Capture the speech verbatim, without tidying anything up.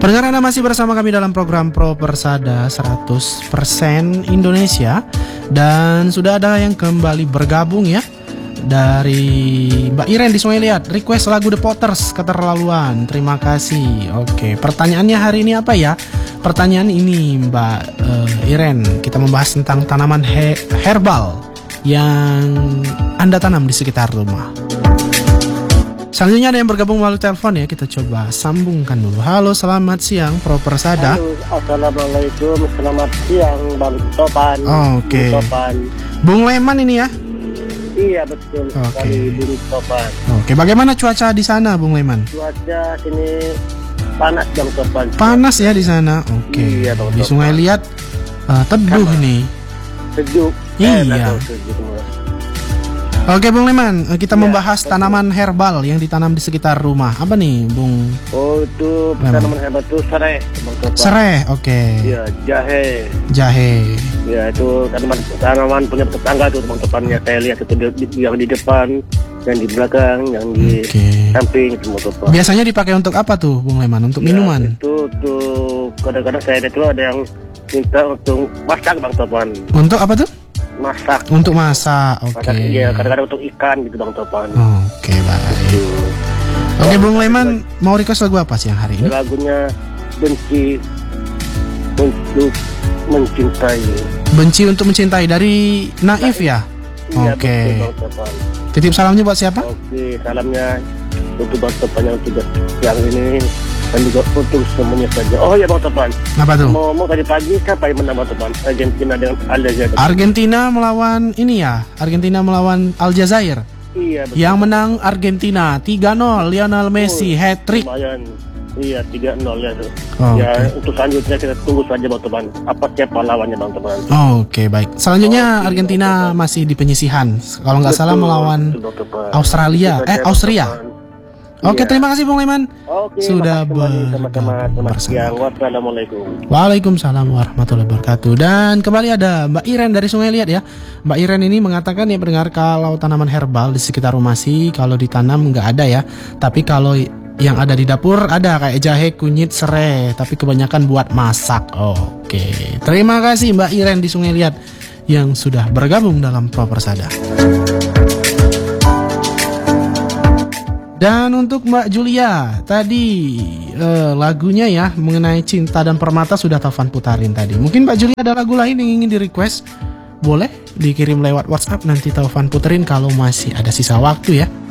Pendengar, Anda masih bersama kami dalam program Pro Persada seratus persen Indonesia. Dan sudah ada yang kembali bergabung ya, dari Mbak Iren di Sungai Liat, request lagu The Potters, Keterlaluan. Terima kasih. Oke, pertanyaannya hari ini apa ya? Pertanyaan ini Mbak uh, Iren, kita membahas tentang tanaman he herbal yang Anda tanam di sekitar rumah. Selanjutnya ada yang bergabung melalui telepon ya, kita coba sambungkan dulu. Halo, selamat siang Pro Persada. Halo, assalamualaikum, selamat siang Bang Topan. Oke. Okay. Bung Leman ini ya? Iya betul. Oke. Okay. Bung Topan. Oke, okay. Bagaimana cuaca di sana, Bung Leman? Cuaca sini panas Bang Topan. Panas ya di sana. Oke. Okay. Iya, Bang di Topan. Sungai Liat uh, teduh Sama. Nih. Sejuk. Iya. Eh, sejuk. Oke Bung Leman, kita ya, membahas betul. tanaman herbal yang ditanam di sekitar rumah. Apa nih Bung? Oh itu Leman. tanaman herbal itu serai Bang Topan. Serai, oke. Okay. Iya, jahe. Jahe. Ya itu tanaman tanaman punya tetangga tuh Bang Topan ya. Saya lihat itu di, di, yang di depan, yang di belakang, yang di okay. samping itu Bang Topan. Biasanya dipakai untuk apa tuh Bung Leman? Untuk ya, minuman? Itu tuh kadang-kadang saya lihat tuh ada yang minta untuk masak Bang Topan. Untuk apa tuh? Masak. Untuk masak, oke. Okay. Iya, kadang-kadang untuk ikan gitu Bang Topan. Oke, okay, baik. Gitu. Oke, okay, Bung Leman mau request lagu apa sih yang hari ini? Lagunya Benci untuk Mencintai. Benci untuk Mencintai dari Naif ya? Iya, oke. Okay. Betul, titip salamnya buat siapa? Oke, okay, salamnya untuk Bang Topan yang tidak yang ini dan juga untuk semuanya saja. Oh ya Bang Topan. Apa tuh? Mau mau tadi pagi siapa yang menang Bang Topan? Argentina dengan Aljazair. Argentina melawan ini ya. Argentina melawan Aljazair. Iya betul. Yang menang Argentina tiga nol, Lionel Messi oh, hat trick. Lumayan. Iya tiga nol ya tuh. Oh, ya okay. Untuk selanjutnya kita tunggu saja Bang Topan. Apa siapa lawannya Bang Topan? Oh, oke okay, baik. Selanjutnya oh, Argentina masih di penyisihan. Kalau nggak salah melawan betul, Australia. Eh Austria. Oke, okay, iya. Terima kasih Bung Leman. Oke, sudah bergabung bersama. Wassalamualaikum. Waalaikumsalam warahmatullahi wabarakatuh. Dan kembali ada Mbak Iren dari Sungai Liat ya. Mbak Iren ini mengatakan ya pendengar, kalau tanaman herbal di sekitar rumah sih kalau ditanam nggak ada ya. Tapi kalau yang ada di dapur ada kayak jahe, kunyit, serai. Tapi kebanyakan buat masak. Oke, terima kasih Mbak Iren di Sungai Liat yang sudah bergabung dalam Pro Persada. Dan untuk Mbak Julia, tadi eh, lagunya ya mengenai cinta dan permata sudah Taufan putarin tadi. Mungkin Mbak Julia ada lagu lain yang ingin di request, boleh dikirim lewat WhatsApp, nanti Taufan puterin kalau masih ada sisa waktu ya.